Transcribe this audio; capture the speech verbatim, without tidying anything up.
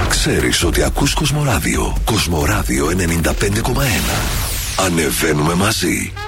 Ξέρεις ότι ακούς Κοσμοράδιο. Κοσμοράδιο ενενήντα πέντε κόμμα ένα. Ανεβαίνουμε μαζί.